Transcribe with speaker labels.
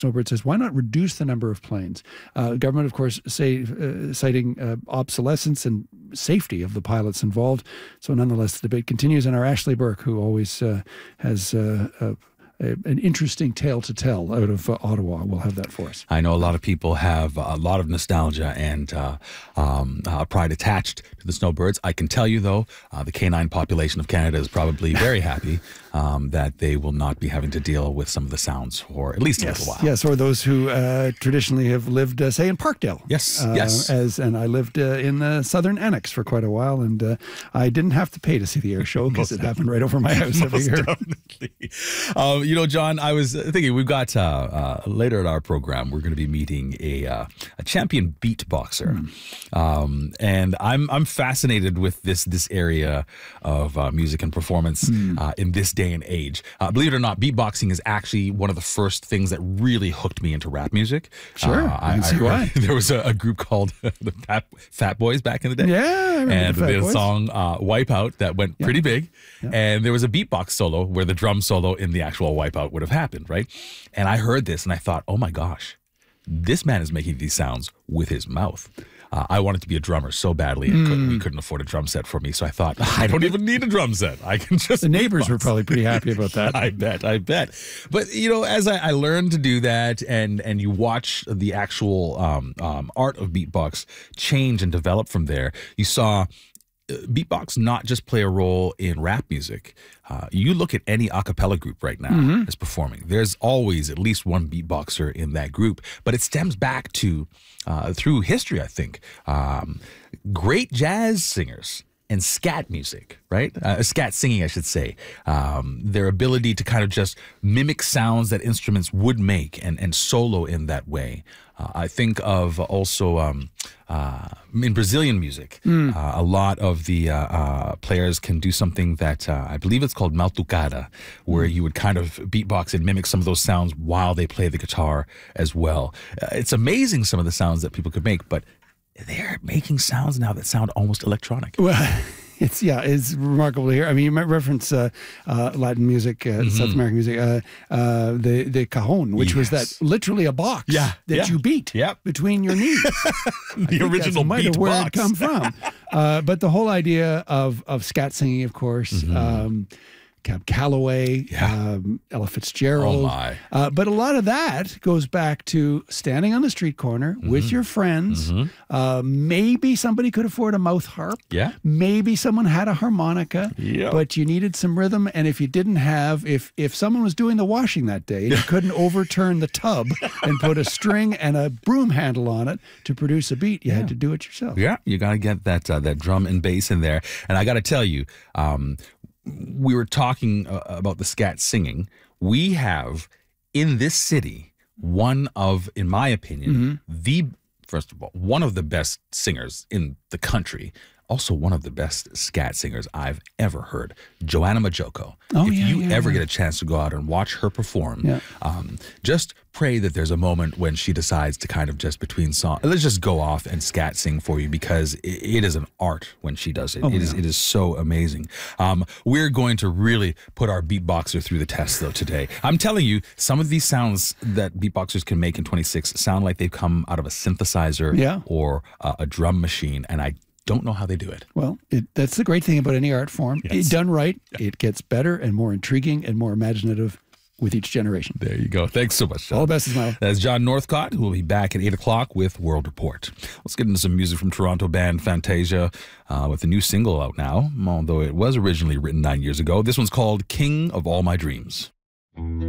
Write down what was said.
Speaker 1: Snowbird says, why not reduce the number of planes? Government, of course, citing obsolescence and safety of the pilots involved. So nonetheless, the debate continues. And our Ashley Burke, who always has an interesting tale to tell out of Ottawa, will have that for us.
Speaker 2: I know a lot of people have a lot of nostalgia and pride attached to the Snowbirds. I can tell you, though, the canine population of Canada is probably very happy that they will not be having to deal with some of the sounds for at least a little while.
Speaker 1: Yes, or those who traditionally have lived, say, in Parkdale.
Speaker 2: Yes.
Speaker 1: And I lived in the Southern Annex for quite a while, and I didn't have to pay to see the air show because it happened right over my house every year.
Speaker 2: Definitely. John, I was thinking we've got later in our program, we're going to be meeting a champion beatboxer. And I'm fascinated with this area of music and performance in this day and age. Believe it or not, beatboxing is actually one of the first things that really hooked me into rap music.
Speaker 1: Sure, I see why.
Speaker 2: There was a group called the Fat Boys back in the day.
Speaker 1: Yeah, I remember
Speaker 2: and
Speaker 1: the Fat
Speaker 2: they had a
Speaker 1: Boys.
Speaker 2: song Wipeout that went pretty big. And there was a beatbox solo where the drum solo in the actual Wipeout would have happened, right? And I heard this and I thought, oh my gosh, this man is making these sounds with his mouth. I wanted to be a drummer so badly, and we couldn't afford a drum set for me. So I thought, I don't even need a drum set. I can just.
Speaker 1: The neighbors
Speaker 2: beatbox.
Speaker 1: were probably pretty happy about that.
Speaker 2: I bet. But, as I learned to do that and you watch the actual art of beatbox change and develop from there, you saw beatbox not just play a role in rap music. You look at any a cappella group right now that's performing. There's always at least one beatboxer in that group. But it stems back to, through history, I think, great jazz singers and scat music, right? Scat singing, I should say. Their ability to kind of just mimic sounds that instruments would make and solo in that way. I think of also in Brazilian music, a lot of the players can do something that I believe it's called maltucada, where you would kind of beatbox and mimic some of those sounds while they play the guitar as well. It's amazing some of the sounds that people could make, but they're making sounds now that sound almost electronic.
Speaker 1: Well, it's remarkable to hear. I mean, you might reference Latin music, South American music, the cajon, which was that literally a box that you beat between your knees.
Speaker 2: The original
Speaker 1: might
Speaker 2: beat
Speaker 1: have where it
Speaker 2: box.
Speaker 1: come from. But the whole idea of scat singing, of course. Cab Calloway, Ella Fitzgerald.
Speaker 2: Oh my.
Speaker 1: But a lot of that goes back to standing on the street corner with your friends. Maybe somebody could afford a mouth harp.
Speaker 2: Yeah.
Speaker 1: Maybe someone had a harmonica.
Speaker 2: Yep.
Speaker 1: But you needed some rhythm. And if you didn't have, if someone was doing the washing that day, and you couldn't overturn the tub and put a string and a broom handle on it to produce a beat, you had to do it yourself.
Speaker 2: Yeah, you got to get that drum and bass in there. And I got to tell you, we were talking about the scat singing. We have in this city one of, in my opinion, first of all, one of the best singers in the country. Also one of the best scat singers I've ever heard, Joanna Majoko. If you ever get a chance to go out and watch her perform, just pray that there's a moment when she decides to kind of just between songs, let's just go off and scat sing for you, because it is an art when she does it. It is so amazing. We're going to really put our beatboxer through the test, though, today. I'm telling you, some of these sounds that beatboxers can make in 26 sound like they've come out of a synthesizer or a drum machine, and I don't know how they do it.
Speaker 1: Well, that's the great thing about any art form.
Speaker 2: Yes.
Speaker 1: Done right, it gets better and more intriguing and more imaginative with each generation.
Speaker 2: There you go. Thanks so much, John.
Speaker 1: All the best, Ismail.
Speaker 2: That's John Northcott, who will be back at 8 o'clock with World Report. Let's get into some music from Toronto band Fantasia with a new single out now, although it was originally written 9 years ago. This one's called King of All My Dreams.